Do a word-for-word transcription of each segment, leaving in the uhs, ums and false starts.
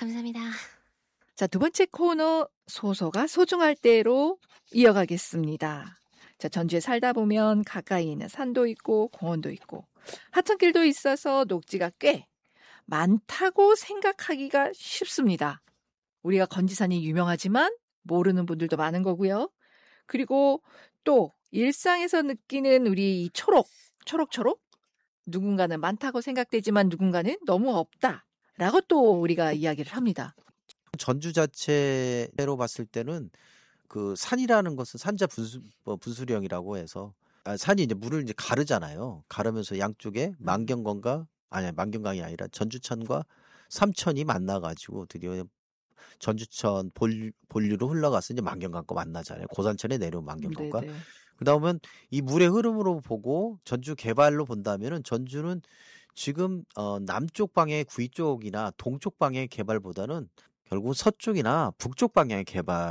감사합니다. 자, 두 번째 코너 소소가 소중할 때로 이어가겠습니다. 자, 전주에 살다 보면 가까이 있는 산도 있고 공원도 있고 하천길도 있어서 녹지가 꽤 많다고 생각하기가 쉽습니다. 우리가 건지산이 유명하지만 모르는 분들도 많은 거고요. 그리고 또 일상에서 느끼는 우리 이 초록, 초록초록? 누군가는 많다고 생각되지만 누군가는 너무 없다라고 또 우리가 이야기를 합니다. 전주 자체로 봤을 때는 그 산이라는 것은 산자 분수, 뭐 분수령이라고 해서 아, 산이 이제 물을 이제 가르잖아요. 가르면서 양쪽에 만경강과 아니 만경강이 아니라 전주천과 삼천이 만나가지고 드디어 전주천 볼, 본류로 흘러가서 이제 만경강과 만나잖아요. 고산천에 내려온 만경강과. 네네. 그다음은 이 물의 흐름으로 보고 전주 개발로 본다면은 전주는 지금 어, 남쪽 방향의 구이 쪽이나 동쪽 방향의 개발보다는 결국 서쪽이나 북쪽 방향의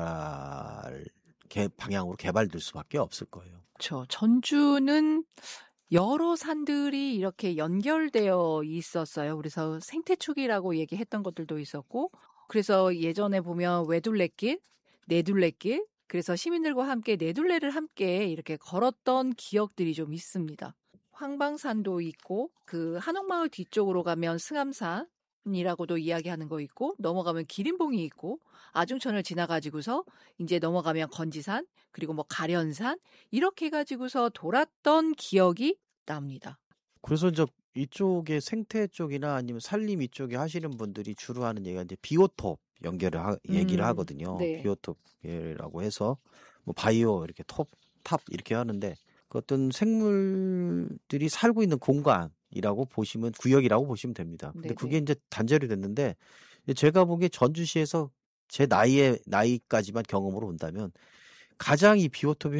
개발 개, 방향으로 개발될 수밖에 없을 거예요. 그렇죠. 전주는 여러 산들이 이렇게 연결되어 있었어요. 그래서 생태축이라고 얘기했던 것들도 있었고, 그래서 예전에 보면 외둘레길, 내둘레길, 그래서 시민들과 함께 내둘레를 함께 이렇게 걸었던 기억들이 좀 있습니다. 황방산도 있고, 그 한옥마을 뒤쪽으로 가면 승암산, 이라고도 이야기하는 거 있고 넘어가면 기린봉이 있고 아중천을 지나가지고서 이제 넘어가면 건지산 그리고 뭐 가련산 이렇게 해가지고서 돌았던 기억이 납니다. 그래서 이제 이쪽에 생태 쪽이나 아니면 산림 이쪽에 하시는 분들이 주로 하는 얘기가 이제 비오톱 연결을 하, 얘기를 음, 하거든요. 네. 비오톱이라고 해서 뭐 바이오 이렇게 톱, 탑 이렇게 하는데 그 어떤 생물들이 살고 있는 공간 이라고 보시면 구역이라고 보시면 됩니다. 근데 네네. 그게 이제 단절이 됐는데 제가 보기에 전주시에서 제 나이에 나이까지만 경험으로 본다면 가장 이 비오톱이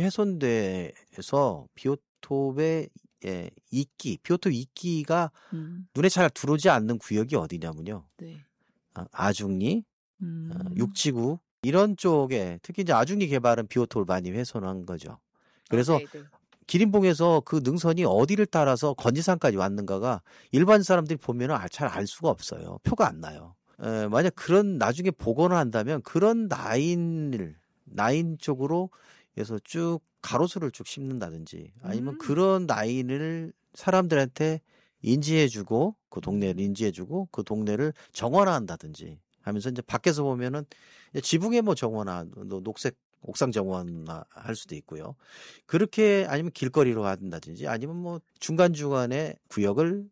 훼손돼서 비오톱의 예, 이끼, 비오톱 이끼가 음, 눈에 잘 들어오지 않는 구역이 어디냐면요. 네. 아, 아중리, 음, 어, 육지구 이런 쪽에 특히 이제 아중리 개발은 비오톱을 많이 훼손한 거죠. 그래서 아, 네네. 기린봉에서 그 능선이 어디를 따라서 건지산까지 왔는가가 일반 사람들이 보면은 잘 알 수가 없어요. 표가 안 나요. 에, 만약 그런 나중에 복원을 한다면 그런 라인을 라인 쪽으로 해서 쭉 가로수를 쭉 심는다든지 아니면 음. 그런 라인을 사람들한테 인지해주고 그 동네를 인지해주고 그 동네를 정원화한다든지 하면서 이제 밖에서 보면은 지붕에 뭐 정원화, 녹색 옥상 정원화 할 수도 있고요. 그렇게 아니면 길거리로 한다든지 아니면 뭐 중간중간에 구역을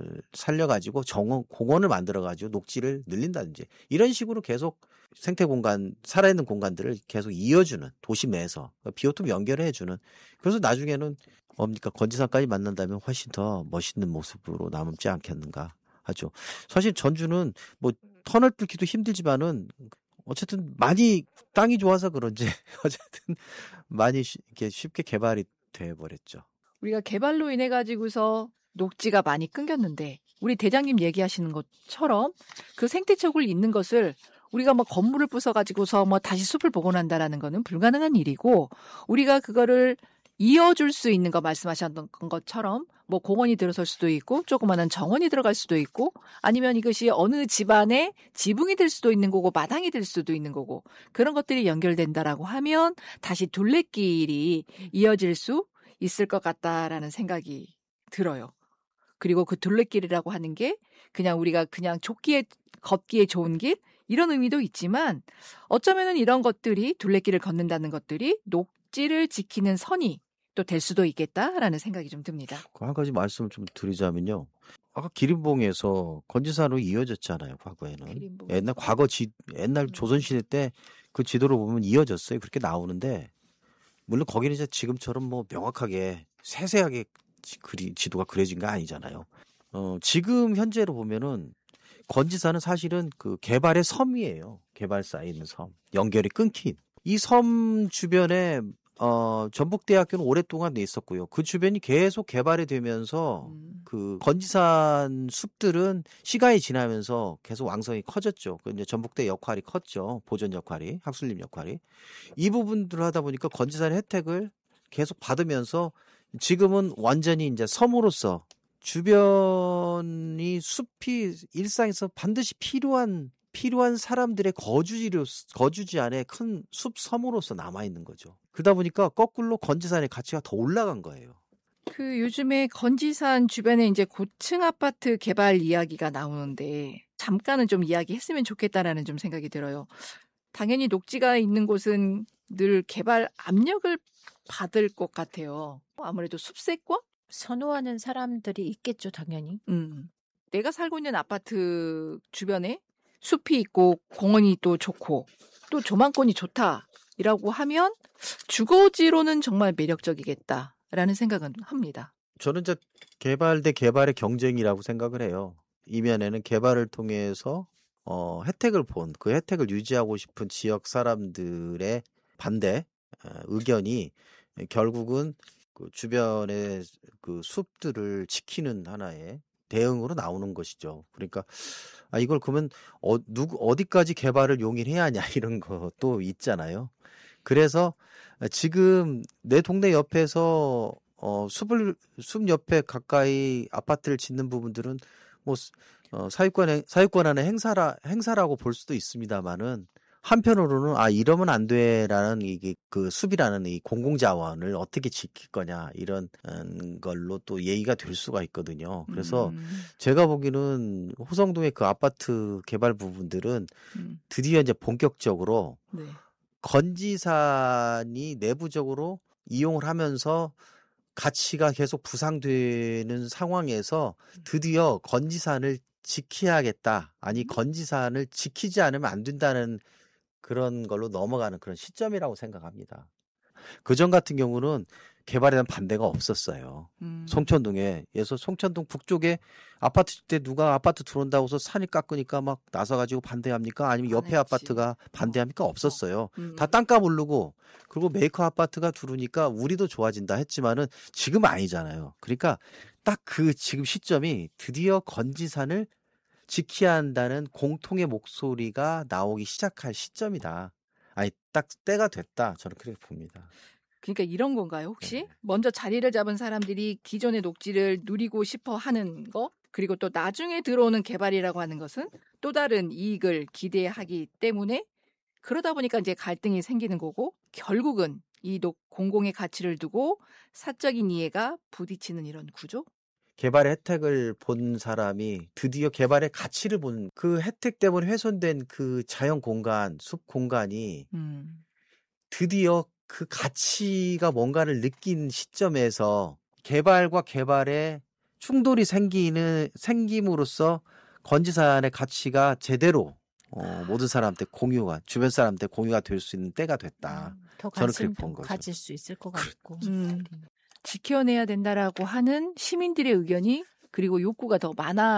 살려가지고 정원, 공원을 만들어가지고 녹지를 늘린다든지 이런 식으로 계속 생태 공간, 살아있는 공간들을 계속 이어주는 도시 내에서 비오톱 연결을 해주는 그래서 나중에는 뭡니까 건지산까지 만난다면 훨씬 더 멋있는 모습으로 남지 않겠는가 하죠. 사실 전주는 뭐 터널 뚫기도 힘들지만은 어쨌든 많이 땅이 좋아서 그런지 어쨌든 많이 쉬, 이렇게 쉽게 개발이 돼버렸죠. 우리가 개발로 인해 가지고서 녹지가 많이 끊겼는데 우리 대장님 얘기하시는 것처럼 그 생태척을 잇는 것을 우리가 뭐 건물을 부숴가지고서 뭐 다시 숲을 복원한다라는 거는 불가능한 일이고 우리가 그거를 이어줄 수 있는 거 말씀하셨던 것처럼 뭐 공원이 들어설 수도 있고 조그마한 정원이 들어갈 수도 있고 아니면 이것이 어느 집안의 지붕이 될 수도 있는 거고 마당이 될 수도 있는 거고 그런 것들이 연결된다라고 하면 다시 둘레길이 이어질 수 있을 것 같다라는 생각이 들어요. 그리고 그 둘레길이라고 하는 게 그냥 우리가 그냥 좁기에 걷기에 좋은 길 이런 의미도 있지만 어쩌면은 이런 것들이 둘레길을 걷는다는 것들이 녹지를 지키는 선이 또 될 수도 있겠다라는 생각이 좀 듭니다. 한 가지 말씀을 좀 드리자면요. 아까 기린봉에서 건지산으로 이어졌잖아요. 과거에는. 기린봉. 옛날 과거 지 옛날 음. 조선시대 때 그 지도를 보면 이어졌어요. 그렇게 나오는데 물론 거기는 이제 지금처럼 뭐 명확하게 세세하게 그리, 지도가 그려진 거 아니잖아요. 어, 지금 현재로 보면은 건지산은 사실은 그 개발의 섬이에요. 개발사에 있는 섬. 연결이 끊긴. 이 섬 주변에 어, 전북대학교는 오랫동안 돼 있었고요. 그 주변이 계속 개발이 되면서 음. 그 건지산 숲들은 시간이 지나면서 계속 왕성이 커졌죠. 그 이제 전북대 역할이 컸죠. 보존 역할이, 학술림 역할이. 이 부분들을 하다 보니까 건지산의 혜택을 계속 받으면서 지금은 완전히 이제 섬으로서 주변이 숲이 일상에서 반드시 필요한 필요한 사람들의 거주지로 거주지 안에 큰 숲 섬으로서 남아 있는 거죠. 그러다 보니까 거꾸로 건지산의 가치가 더 올라간 거예요. 그 요즘에 건지산 주변에 이제 고층 아파트 개발 이야기가 나오는데 잠깐은 좀 이야기했으면 좋겠다라는 좀 생각이 들어요. 당연히 녹지가 있는 곳은 늘 개발 압력을 받을 것 같아요. 아무래도 숲세권? 선호하는 사람들이 있겠죠, 당연히. 음. 내가 살고 있는 아파트 주변에 숲이 있고 공원이 또 좋고 또 조망권이 좋다라고 하면 주거지로는 정말 매력적이겠다라는 생각은 합니다. 저는 이제 개발 대 개발의 경쟁이라고 생각을 해요. 이면에는 개발을 통해서 어, 혜택을 본 그 혜택을 유지하고 싶은 지역 사람들의 반대 어, 의견이 결국은 그 주변의 그 숲들을 지키는 하나의 대응으로 나오는 것이죠. 그러니까 아 이걸 그러면 어, 누구 어디까지 개발을 용인해야 하냐 이런 것도 있잖아요. 그래서 지금 내 동네 옆에서 어, 숲을 숲 옆에 가까이 아파트를 짓는 부분들은 뭐 어, 사유권 사유권 안의 행사라 행사라고 볼 수도 있습니다만은 한편으로는 아 이러면 안 돼라는 이게 그 숲이라는 이 공공자원을 어떻게 지킬 거냐 이런 걸로 또 예의가 될 수가 있거든요. 그래서 음. 제가 보기에는 호성동의 그 아파트 개발 부분들은 음. 드디어 이제 본격적으로 네. 건지산이 내부적으로 이용을 하면서 가치가 계속 부상되는 상황에서 드디어 건지산을 지켜야겠다. 아니 건지산을 지키지 않으면 안 된다는 그런 걸로 넘어가는 그런 시점이라고 생각합니다. 그전 같은 경우는 개발에 대한 반대가 없었어요. 음. 송천동에 예서 송천동 북쪽에 아파트 때 누가 아파트 들어온다고 해서 산이 깎으니까 막 나서가지고 반대합니까? 아니면 옆에 안 했지. 아파트가 반대합니까? 어. 없었어요. 음. 다 땅값 오르고 그리고 메이커 아파트가 들어오니까 우리도 좋아진다 했지만은 지금 아니잖아요. 그러니까 딱 그 지금 시점이 드디어 건지산을 지켜야 한다는 공통의 목소리가 나오기 시작할 시점이다. 아니 딱 때가 됐다. 저는 그렇게 봅니다. 그러니까 이런 건가요, 혹시? 네. 먼저 자리를 잡은 사람들이 기존의 녹지를 누리고 싶어 하는 거, 그리고 또 나중에 들어오는 개발이라고 하는 것은 또 다른 이익을 기대하기 때문에 그러다 보니까 이제 갈등이 생기는 거고 결국은 이 녹 공공의 가치를 두고 사적인 이해가 부딪히는 이런 구조? 개발의 혜택을 본 사람이 드디어 개발의 가치를 본 그 혜택 때문에 훼손된 그 자연 공간, 숲 공간이 음. 드디어 그 가치가 뭔가를 느낀 시점에서 개발과 개발에 충돌이 생기는 생김으로써 건지산의 가치가 제대로 어, 모든 사람한테 공유가 주변 사람한테 공유가 될 수 있는 때가 됐다. 음, 더 저는 그렇게 관심도 본 거죠. 가질 수 있을 것 같고. 음. 지켜내야 된다라고 하는 시민들의 의견이 그리고 욕구가 더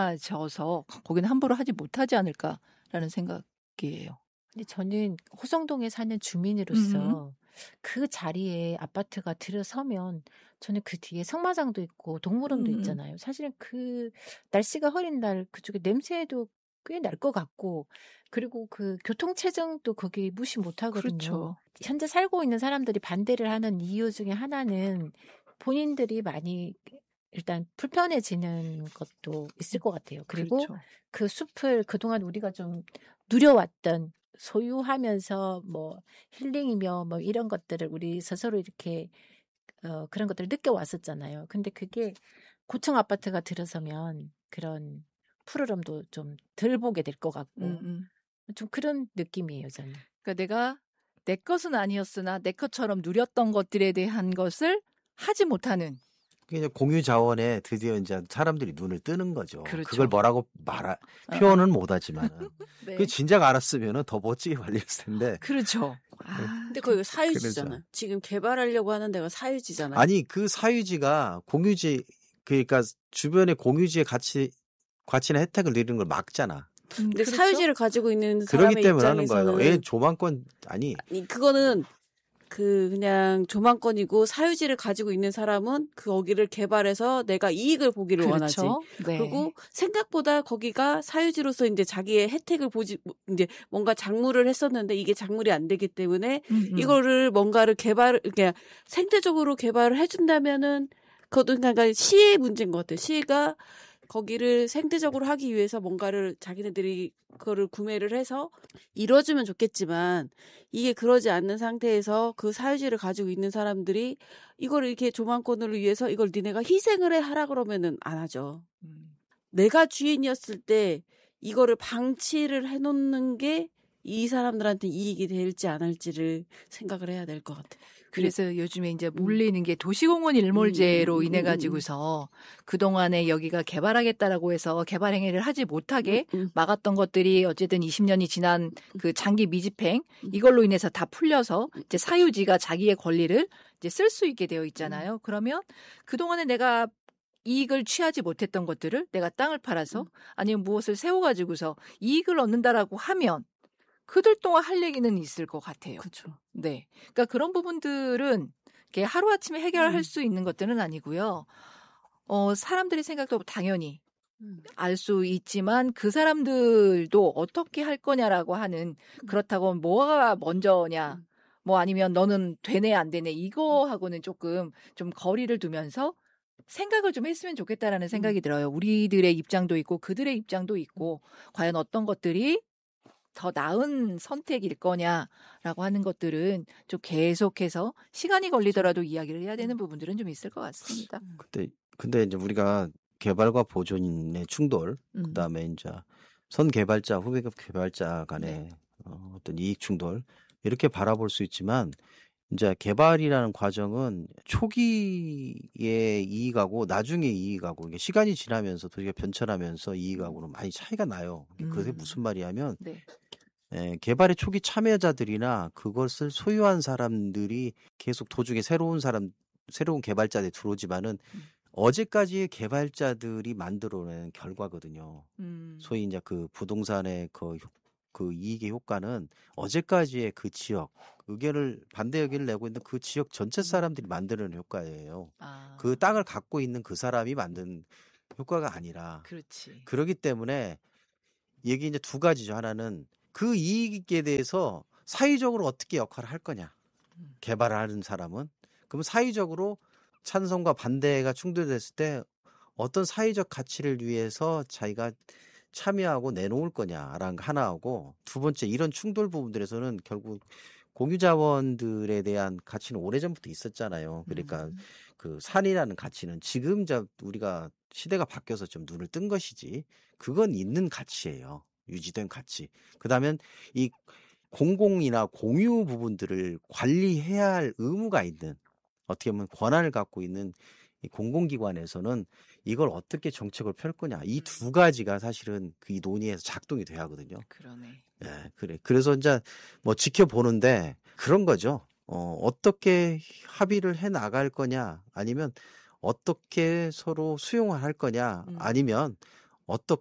많아져서 거기는 함부로 하지 못하지 않을까라는 생각이에요. 근데 저는 호성동에 사는 주민으로서 음. 그 자리에 아파트가 들어서면 저는 그 뒤에 성마장도 있고 동물원도 음. 있잖아요. 사실은 그 날씨가 흐린 날 그쪽에 냄새도 꽤 날 것 같고 그리고 그 교통체증도 거기 무시 못하거든요. 그렇죠. 현재 살고 있는 사람들이 반대를 하는 이유 중에 하나는 본인들이 많이 일단 불편해지는 것도 있을 것 같아요. 그리고 그렇죠. 그 숲을 그동안 우리가 좀 누려왔던 소유하면서 뭐 힐링이며 뭐 이런 것들을 우리 스스로 이렇게 어 그런 것들을 느껴왔었잖아요. 근데 그게 고층 아파트가 들어서면 그런 푸르름도 좀 덜 보게 될 것 같고 음, 음. 좀 그런 느낌이에요, 저는. 그러니까 내가 내 것은 아니었으나 내 것처럼 누렸던 것들에 대한 것을 하지 못하는. 그게 공유 자원에 드디어 이제 사람들이 눈을 뜨는 거죠. 그렇죠. 그걸 뭐라고 말하 표현은 못하지만 네. 그 진작 알았으면은 더 멋지게 관리했을 텐데. 그렇죠. 아, 근데 거기 사유지잖아. 그러죠. 지금 개발하려고 하는 데가 사유지잖아요. 아니 그 사유지가 공유지 그러니까 주변의 공유지의 가치 가치나 혜택을 누리는 걸 막잖아. 음, 근데 그렇죠? 사유지를 가지고 있는 그러기 사람의 때문에 하는 입장에서는 거예요. 애 조망권 아니 아니, 그거는 그 그냥 조망권이고 사유지를 가지고 있는 사람은 그 거기를 개발해서 내가 이익을 보기를 원하지. 그렇죠. 네. 그리고 생각보다 거기가 사유지로서 이제 자기의 혜택을 보지 이제 뭔가 작물을 했었는데 이게 작물이 안 되기 때문에 음, 음. 이거를 뭔가를 개발 그러니까 생태적으로 개발을 해준다면은 그것도 그러니까 시의 문제인 것 같아요. 시가 거기를 생태적으로 하기 위해서 뭔가를 자기네들이 그거를 구매를 해서 이뤄주면 좋겠지만 이게 그러지 않는 상태에서 그 사유지를 가지고 있는 사람들이 이걸 이렇게 조망권을 위해서 이걸 니네가 희생을 해 하라 그러면은 안 하죠. 음. 내가 주인이었을 때 이거를 방치를 해놓는 게 이 사람들한테 이익이 될지 안 할지를 생각을 해야 될 것 같아요. 그래서 요즘에 이제 몰리는 게 도시공원 일몰제로 음, 음, 인해 음, 가지고서 그동안에 여기가 개발하겠다라고 해서 개발 행위를 하지 못하게 음, 음. 막았던 것들이 어쨌든 이십 년이 지난 그 장기 미집행 이걸로 인해서 다 풀려서 이제 사유지가 자기의 권리를 이제 쓸 수 있게 되어 있잖아요. 그러면 그동안에 내가 이익을 취하지 못했던 것들을 내가 땅을 팔아서 아니면 무엇을 세워가지고서 이익을 얻는다라고 하면 그들 동안 할 얘기는 있을 것 같아요. 그렇죠. 네. 그러니까 그런 부분들은 이렇게 하루아침에 해결할 음. 수 있는 것들은 아니고요. 어, 사람들의 생각도 당연히 음. 알 수 있지만 그 사람들도 어떻게 할 거냐라고 하는 그렇다고 뭐가 먼저냐 음. 뭐 아니면 너는 되네 안 되네 이거하고는 조금 좀 거리를 두면서 생각을 좀 했으면 좋겠다라는 생각이 들어요. 우리들의 입장도 있고 그들의 입장도 있고 과연 어떤 것들이 더 나은 선택일 거냐라고 하는 것들은 좀 계속해서 시간이 걸리더라도 이야기를 해야 되는 부분들은 좀 있을 것 같습니다. 근데 근데 이제 우리가 개발과 보존의 충돌, 음. 그다음에 이제 선 개발자, 후배 개발자 간의 네. 어, 어떤 이익 충돌 이렇게 바라볼 수 있지만 이제 개발이라는 과정은 초기의 이익하고 나중에 이익하고 이게 시간이 지나면서 도시가 변천하면서 이익하고는 많이 차이가 나요. 그게 음. 무슨 말이냐면 네. 예, 개발의 초기 참여자들이나 그것을 소유한 사람들이 계속 도중에 새로운 사람, 새로운 개발자들이 들어오지만은 음. 어제까지의 개발자들이 만들어낸 결과거든요. 음. 소위 이제 그 부동산의 그, 효- 그 이익의 효과는 어제까지의 그 지역, 의견을, 반대 의견을 내고 있는 그 지역 전체 사람들이 만들어낸 효과예요. 아. 그 땅을 갖고 있는 그 사람이 만든 효과가 아니라. 그렇지. 그렇기 때문에 이게 이제 두 가지죠. 하나는 그 이익에 대해서 사회적으로 어떻게 역할을 할 거냐. 음. 개발을 하는 사람은. 그럼 사회적으로 찬성과 반대가 충돌됐을 때 어떤 사회적 가치를 위해서 자기가 참여하고 내놓을 거냐라는 거 하나하고, 두 번째 이런 충돌 부분들에서는 결국 공유자원들에 대한 가치는 오래전부터 있었잖아요. 그러니까 음. 그 산이라는 가치는 지금 자 우리가 시대가 바뀌어서 좀 눈을 뜬 것이지 그건 있는 가치예요. 유지된 가치. 그다음에 이 공공이나 공유 부분들을 관리해야 할 의무가 있는, 어떻게 보면 권한을 갖고 있는 이 공공기관에서는 이걸 어떻게 정책을 펼 거냐. 이 두 가지가 사실은 그 이 논의에서 작동이 돼야 하거든요. 그러네. 예, 그래. 그래서 이제 뭐 지켜보는데 그런 거죠. 어, 어떻게 합의를 해 나갈 거냐, 아니면 어떻게 서로 수용을 할 거냐, 음. 아니면 어떠,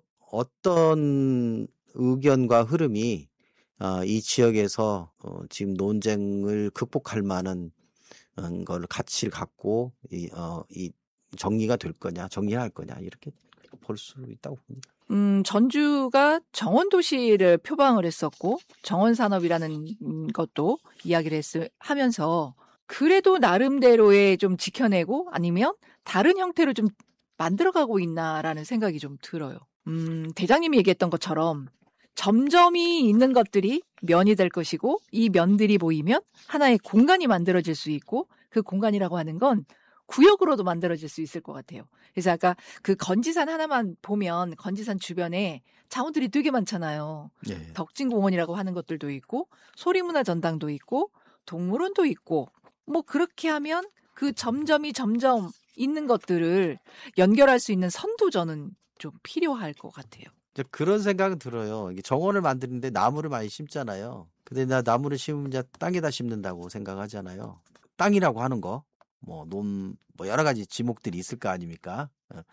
어떤 의견과 흐름이 어, 이 지역에서 어, 지금 논쟁을 극복할 만한 음, 걸 가치를 갖고 이, 어, 이 정리가 될 거냐, 정리할 거냐, 이렇게 볼 수 있다고 봅니다. 음, 전주가 정원도시를 표방을 했었고 정원산업이라는 것도 이야기를 했, 하면서 그래도 나름대로의 좀 지켜내고 아니면 다른 형태로 좀 만들어가고 있나라는 생각이 좀 들어요. 음, 대장님이 얘기했던 것처럼 점점이 있는 것들이 면이 될 것이고 이 면들이 보이면 하나의 공간이 만들어질 수 있고 그 공간이라고 하는 건 구역으로도 만들어질 수 있을 것 같아요. 그래서 아까 그 건지산 하나만 보면 건지산 주변에 자원들이 되게 많잖아요. 예. 덕진공원이라고 하는 것들도 있고 소리문화전당도 있고 동물원도 있고 뭐 그렇게 하면 그 점점이 점점 있는 것들을 연결할 수 있는 선도 저는 좀 필요할 것 같아요. 이제 그런 생각은 들어요. 이게 정원을 만드는데 나무를 많이 심잖아요. 근데 나 나무를 심으면 이제 땅에다 심는다고 생각하잖아요. 땅이라고 하는 거, 뭐 논, 뭐 여러 가지 지목들이 있을 거 아닙니까? 어.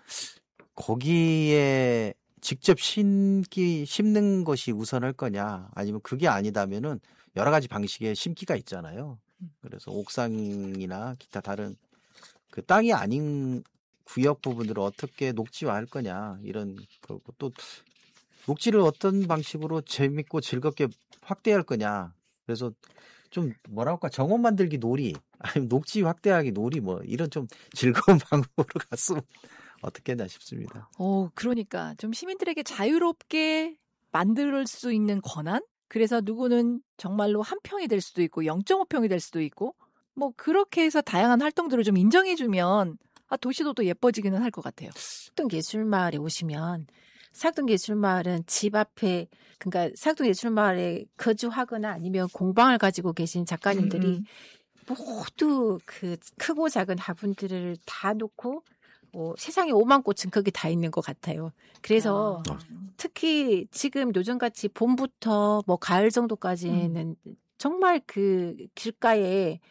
거기에 직접 심기 심는 것이 우선할 거냐, 아니면 그게 아니다면은 여러 가지 방식의 심기가 있잖아요. 그래서 옥상이나 기타 다른 그 땅이 아닌 구역 부분들을 어떻게 녹지화할 거냐, 이런 거고, 또 녹지를 어떤 방식으로 재밌고 즐겁게 확대할 거냐. 그래서 좀 뭐라 할까, 정원 만들기 놀이, 아니면 녹지 확대하기 놀이, 뭐 이런 좀 즐거운 방법으로 갔으면 어떻게 했나 싶습니다. 어, 그러니까 좀 시민들에게 자유롭게 만들 수 있는 권한? 그래서 누구는 정말로 한 평이 될 수도 있고 영 점 오 평이 될 수도 있고 뭐 그렇게 해서 다양한 활동들을 좀 인정해주면 아, 도시도 또 예뻐지기는 할 것 같아요. 사학동예술마을에 오시면 사학동예술마을은 집 앞에 그러니까 사학동예술마을에 거주하거나 아니면 공방을 가지고 계신 작가님들이 음, 음. 모두 그 크고 작은 화분들을 다 놓고 어, 세상에 오만 꽃은 거기 다 있는 것 같아요. 그래서 아, 특히 지금 요즘같이 봄부터 뭐 가을 정도까지는 정말 그 길가에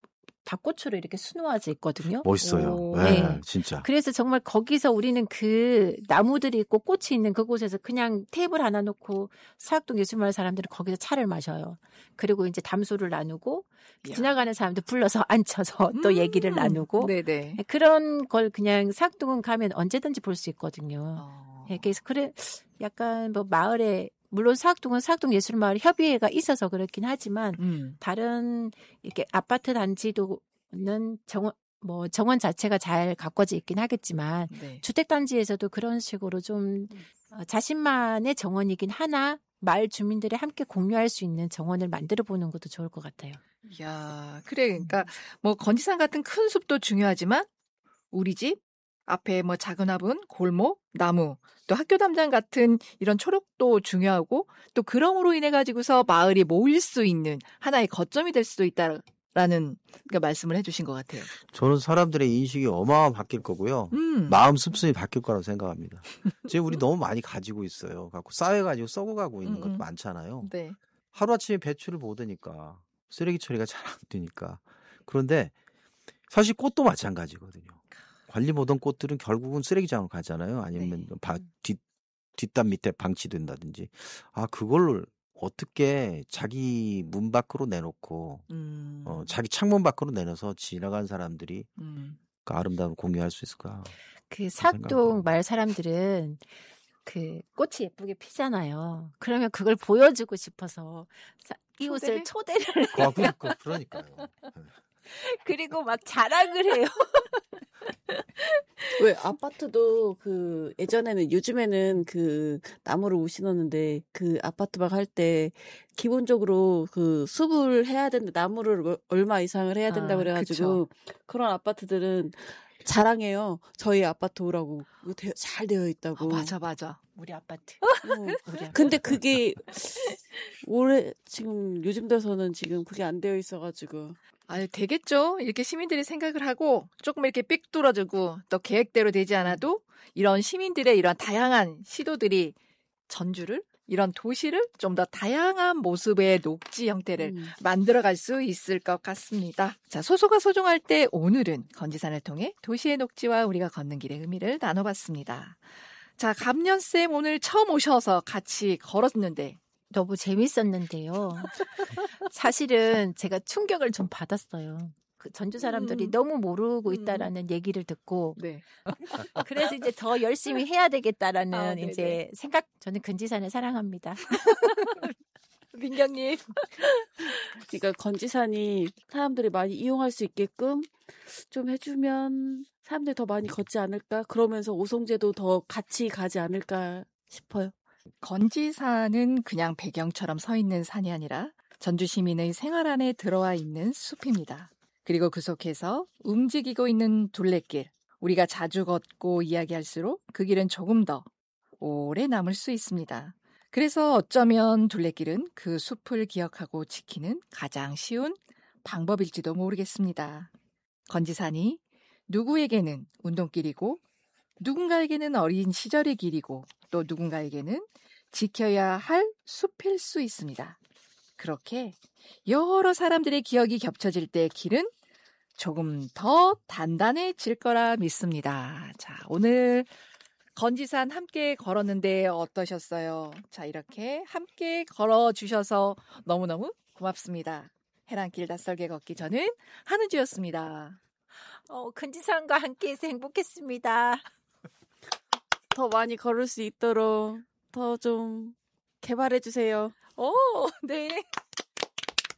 밭꽃으로 이렇게 수놓아져 있거든요. 멋있어요. 오. 네, 네. 진짜. 그래서 정말 거기서 우리는 그 나무들이 있고 꽃이 있는 그곳에서 그냥 테이블 하나 놓고 사학동 예술마을 사람들은 거기서 차를 마셔요. 그리고 이제 담소를 나누고 이야. 지나가는 사람들 불러서 앉혀서 또 음, 얘기를 나누고 네네. 그런 걸 그냥 사학동은 가면 언제든지 볼 수 있거든요. 어. 예, 그래서 그래 약간 뭐 마을에 물론 사학동은 사학동 예술마을 협의회가 있어서 그렇긴 하지만 음. 다른 이렇게 아파트 단지도는 정원 뭐 정원 자체가 잘 가꿔져 있긴 하겠지만 네. 주택 단지에서도 그런 식으로 좀 어, 자신만의 정원이긴 하나 마을 주민들이 함께 공유할 수 있는 정원을 만들어 보는 것도 좋을 것 같아요. 야, 그래. 그러니까 뭐 건지산 같은 큰 숲도 중요하지만 우리 집 앞에 뭐 작은 화분, 골목, 나무, 또 학교 담장 같은 이런 초록도 중요하고 또 그럼으로 인해 가지고서 마을이 모일 수 있는 하나의 거점이 될 수도 있다라는 그러니까 말씀을 해주신 것 같아요. 저는 사람들의 인식이 어마어마 바뀔 거고요. 음. 마음 습성이 바뀔 거라고 생각합니다. 지금 우리 너무 많이 가지고 있어요. 갖고 쌓여가지고 썩어가고 있는 음, 것도 음. 많잖아요. 네. 하루아침에 배출을 못 하니까 쓰레기 처리가 잘 안 되니까. 그런데 사실 꽃도 마찬가지거든요. 관리 못한 꽃들은 결국은 쓰레기장으로 가잖아요. 아니면 네. 바, 뒷, 뒷담 밑에 방치된다든지. 아, 그걸 어떻게 자기 문 밖으로 내놓고 음. 어, 자기 창문 밖으로 내놔서 지나간 사람들이 음. 그 아름다움을 공유할 수 있을까? 그 생각이 사학동 들어요. 마을 사람들은 그 꽃이 예쁘게 피잖아요. 그러면 그걸 보여주고 싶어서 사- 이웃을 초대를 그, 그, 그러니까요. 그리고 막 자랑을 해요. 왜 아파트도 그 예전에는 요즘에는 그 나무를 못 심었는데 그 아파트 막 할 때 기본적으로 그 숲을 해야 되는데 나무를 얼- 얼마 이상을 해야 된다 아, 그래가지고 그런 아파트들은 자랑해요. 저희 아파트 오라고 이거 되- 잘 되어 있다고. 어, 맞아, 맞아. 우리 아파트. 어. 우리 아파트. 근데 그게 올해 지금 요즘 들어서는 지금 그게 안 되어 있어가지고 아, 되겠죠. 이렇게 시민들이 생각을 하고 조금 이렇게 삑뚫어주고 또 계획대로 되지 않아도 이런 시민들의 이런 다양한 시도들이 전주를 이런 도시를 좀 더 다양한 모습의 녹지 형태를 음. 만들어갈 수 있을 것 같습니다. 자, 소소가 소중할 때 오늘은 건지산을 통해 도시의 녹지와 우리가 걷는 길의 의미를 나눠봤습니다. 자, 감년쌤 오늘 처음 오셔서 같이 걸었는데 너무 재밌었는데요. 사실은 제가 충격을 좀 받았어요. 그 전주 사람들이 음. 너무 모르고 음. 있다라는 얘기를 듣고 네. 그래서 이제 더 열심히 해야 되겠다라는 아, 네네. 이제 생각. 저는 근지산을 사랑합니다. 민경님. 그러니까 건지산이 사람들이 많이 이용할 수 있게끔 좀 해주면 사람들이 더 많이 걷지 않을까? 그러면서 오송제도 더 같이 가지 않을까 싶어요. 건지산은 그냥 배경처럼 서 있는 산이 아니라 전주 시민의 생활 안에 들어와 있는 숲입니다. 그리고 그 속에서 움직이고 있는 둘레길, 우리가 자주 걷고 이야기할수록 그 길은 조금 더 오래 남을 수 있습니다. 그래서 어쩌면 둘레길은 그 숲을 기억하고 지키는 가장 쉬운 방법일지도 모르겠습니다. 건지산이 누구에게는 운동길이고 누군가에게는 어린 시절의 길이고 또 누군가에게는 지켜야 할 숲일 수 있습니다. 그렇게 여러 사람들의 기억이 겹쳐질 때 길은 조금 더 단단해질 거라 믿습니다. 자, 오늘 건지산 함께 걸었는데 어떠셨어요? 자, 이렇게 함께 걸어주셔서 너무너무 고맙습니다. 해랑길 낯설게 걷기 저는 한우주였습니다. 어, 근지산과 함께해서 행복했습니다. 더 많이 걸을 수 있도록 더 좀 개발해 주세요. 오, 네.